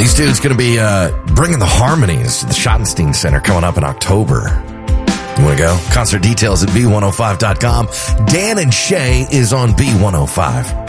These dudes going to be bringing the harmonies to the Schottenstein Center coming up in October. You want to go? Concert details at B105.com. Dan and Shay is on B105.